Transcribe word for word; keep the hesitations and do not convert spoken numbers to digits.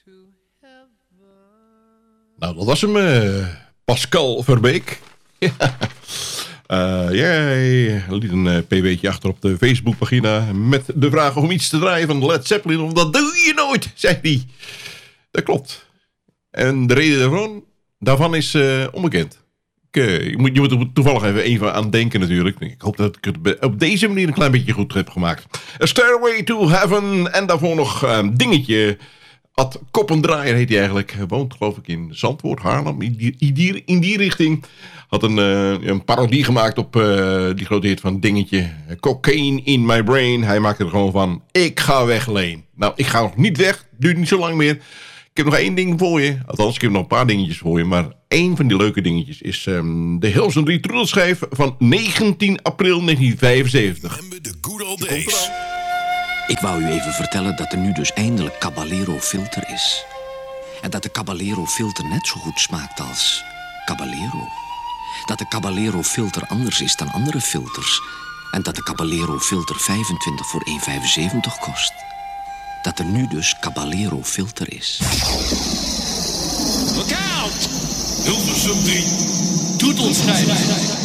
Nou, dat was hem, uh, Pascal Verbeek. Ja. Uh, jij liet een uh, pb'tje achter op de Facebookpagina met de vraag om iets te draaien van Led Zeppelin. Want dat doe je nooit, zei hij. Dat klopt. En de reden daarvan, daarvan is uh, onbekend. Ik, uh, je, moet, je moet er toevallig even, even aan denken natuurlijk. Ik hoop dat ik het op deze manier een klein beetje goed heb gemaakt. A Stairway to Heaven. En daarvoor nog een uh, dingetje. Ad Koppendraaier heet hij eigenlijk. Hij woont geloof ik in Zandvoort, Haarlem. In die, in die, in die richting. Had een, uh, een parodie gemaakt op uh, die grote hit van Dingetje. Cocaine in my brain. Hij maakte er gewoon van, ik ga weg, Leen. Nou, ik ga nog niet weg. Duurt niet zo lang meer. Ik heb nog één ding voor je. Althans, ik heb nog een paar dingetjes voor je. Maar één van die leuke dingetjes is um, de Hilson drie Trudelschijf van negentien april negentien vijfenzeventig. Remember the good old days. Ik wou u even vertellen dat er nu dus eindelijk Caballero filter is. En dat de Caballero filter net zo goed smaakt als Caballero. Dat de Caballero filter anders is dan andere filters. En dat de Caballero filter vijfentwintig voor één vijfenzeventig kost. Dat er nu dus Caballero filter is. Look out! Hilversum drie. Toetelschijf.